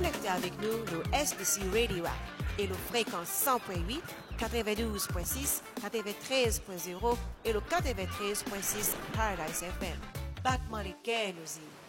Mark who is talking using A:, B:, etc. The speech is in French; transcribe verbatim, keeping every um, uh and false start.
A: connecter avec nous le S B C Radio App et le fréquence cent point huit, quatre-vingt-douze point six, quatre-vingt-treize point zéro et le quatre-vingt-treize point six Paradise F M. Battement les gains, nos îles.